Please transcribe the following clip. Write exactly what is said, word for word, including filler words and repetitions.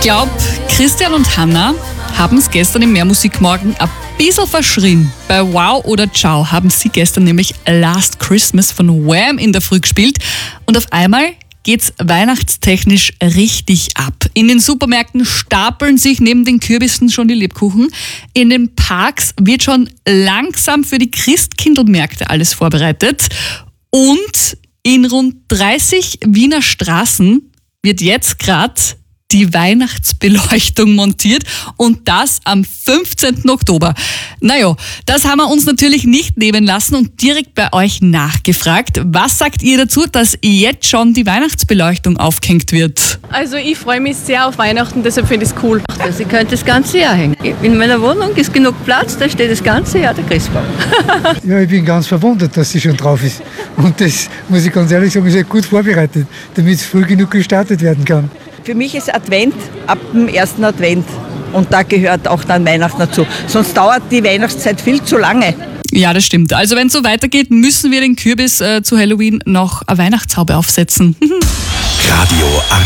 glaube, Christian und Hanna haben es gestern im Mehrmusikmorgen ein bisschen verschrien. Bei Wow oder Ciao haben sie gestern nämlich Last Christmas von Wham in der Früh gespielt. Und auf einmal geht's weihnachtstechnisch richtig ab. In den Supermärkten stapeln sich neben den Kürbissen schon die Lebkuchen. In den Parks wird schon langsam für die Christkindlmärkte alles vorbereitet. Und in rund dreißig Wiener Straßen wird jetzt gerade die Weihnachtsbeleuchtung montiert und das am fünfzehnten Oktober. Naja, das haben wir uns natürlich nicht nehmen lassen und direkt bei euch nachgefragt. Was sagt ihr dazu, dass jetzt schon die Weihnachtsbeleuchtung aufgehängt wird? Also ich freue mich sehr auf Weihnachten, deshalb finde ich es cool. Also ich könnte das ganze Jahr hängen. In meiner Wohnung ist genug Platz, da steht das ganze Jahr der Christbaum. Ja, ich bin ganz verwundert, dass sie schon drauf ist. Und das, muss ich ganz ehrlich sagen, ist ja gut vorbereitet, damit es früh genug gestartet werden kann. Für mich ist Advent ab dem ersten Advent und da gehört auch dann Weihnachten dazu. Sonst dauert die Weihnachtszeit viel zu lange. Ja, das stimmt. Also wenn es so weitergeht, müssen wir den Kürbis äh, zu Halloween noch eine Weihnachtshaube aufsetzen. Radio